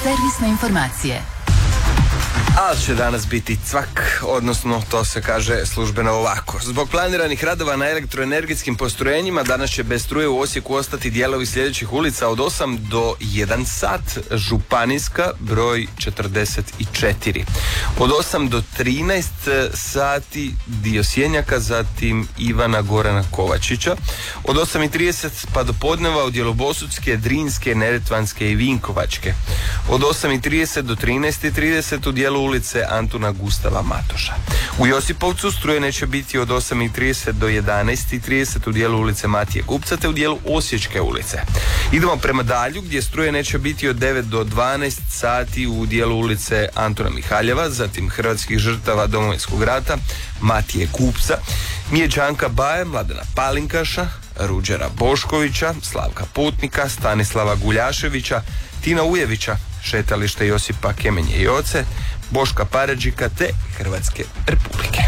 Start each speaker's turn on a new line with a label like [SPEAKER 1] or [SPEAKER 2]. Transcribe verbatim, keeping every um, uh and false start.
[SPEAKER 1] Servisne informacije.
[SPEAKER 2] Ali će danas biti cvak, odnosno to se kaže službeno ovako. Zbog planiranih radova na elektroenergetskim postrojenjima danas će bez struje u Osijeku ostati dijelovi sljedećih ulica od osam do jedan sat. Županijska broj četrdeset četiri. Od osam do trinaest sati dio Sjenjaka, zatim Ivana Gorana Kovačića. Od osam i trideset pa do podneva u dijelu Bosutske, Drinske, Neretvanske i Vinkovačke. Od osam i trideset do trinaest i trideset u dijelu ulice Antuna Gustava Matoša. U Josipovcu struje neće biti od osam i trideset do jedanaest i trideset u dijelu ulice Matije Kupca te u dijelu Osječke ulice. Idemo prema Dalju gdje struje neće biti od devet do dvanaest sati u dijelu ulice Antuna Mihaljeva, zatim Hrvatskih žrtava Domovinskog rata, Matije Kupca, Miječanka Baje, Mladena Palinkaša, Ruđera Boškovića, Slavka Putnika, Stanislava Guljaševića, Tina Ujevića, Šetalište Josipa Kemenje i Oce, Boška Paradžika te Hrvatske Republike.